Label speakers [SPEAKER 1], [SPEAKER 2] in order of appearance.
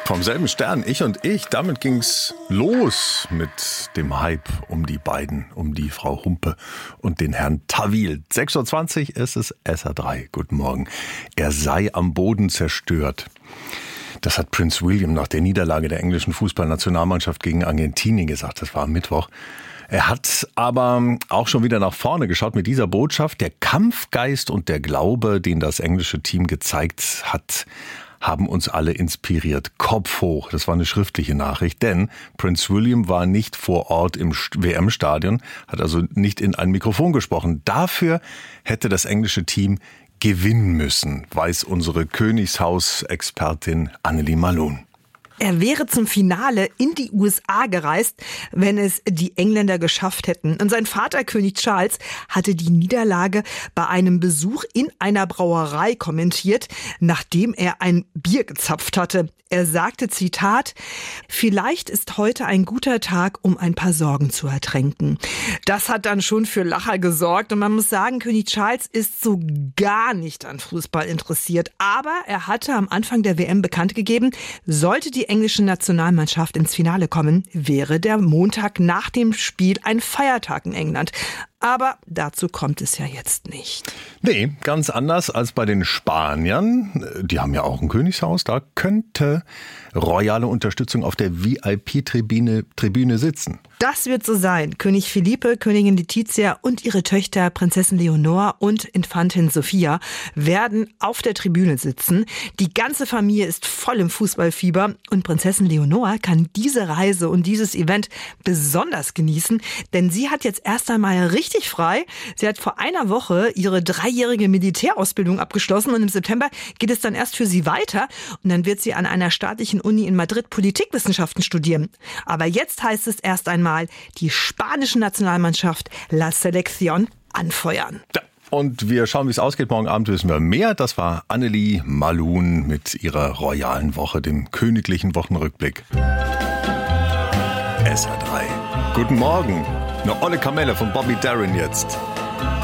[SPEAKER 1] Vom selben Stern, ich und ich, damit ging's los mit dem Hype um die beiden, um die Frau Humpe und den Herrn Tawil. 6.20 Uhr ist es, SR3, guten Morgen. Er sei am Boden zerstört. Das hat Prince William nach der Niederlage der englischen Fußballnationalmannschaft gegen Argentinien gesagt, das war am Mittwoch. Er hat aber auch schon wieder nach vorne geschaut mit dieser Botschaft. Der Kampfgeist und der Glaube, den das englische Team gezeigt hat, haben uns alle inspiriert. Kopf hoch, das war eine schriftliche Nachricht, denn Prince William war nicht vor Ort im WM-Stadion, hat also nicht in ein Mikrofon gesprochen. Dafür hätte das englische Team gewinnen müssen, weiß unsere Königshaus-Expertin Anneli Malone.
[SPEAKER 2] Er wäre zum Finale in die USA gereist, wenn es die Engländer geschafft hätten. Und sein Vater, König Charles, hatte die Niederlage bei einem Besuch in einer Brauerei kommentiert, nachdem er ein Bier gezapft hatte. Er sagte, Zitat, vielleicht ist heute ein guter Tag, um ein paar Sorgen zu ertränken. Das hat dann schon für Lacher gesorgt. Und man muss sagen, König Charles ist so gar nicht an Fußball interessiert. Aber er hatte am Anfang der WM bekannt gegeben, sollte die englische Nationalmannschaft ins Finale kommen, wäre der Montag nach dem Spiel ein Feiertag in England. Aber dazu kommt es ja jetzt nicht.
[SPEAKER 1] Nee, ganz anders als bei den Spaniern. Die haben ja auch ein Königshaus. Da könnte royale Unterstützung auf der VIP-Tribüne sitzen.
[SPEAKER 2] Das wird so sein. König Felipe, Königin Letizia und ihre Töchter Prinzessin Leonor und Infantin Sophia werden auf der Tribüne sitzen. Die ganze Familie ist voll im Fußballfieber und Prinzessin Leonor kann diese Reise und dieses Event besonders genießen, denn sie hat jetzt erst einmal richtig frei. Sie hat vor einer Woche ihre 3-jährige Militärausbildung abgeschlossen und im September geht es dann erst für sie weiter und dann wird sie an einer staatlichen Uni in Madrid Politikwissenschaften studieren. Aber jetzt heißt es erst einmal, die spanische Nationalmannschaft La Selección anfeuern.
[SPEAKER 1] Ja. Und wir schauen, wie es ausgeht. Morgen Abend wissen wir mehr. Das war Anneli Malone mit ihrer royalen Woche, dem königlichen Wochenrückblick. SR3. Guten Morgen. Eine olle Kamelle von Bobby Darin jetzt.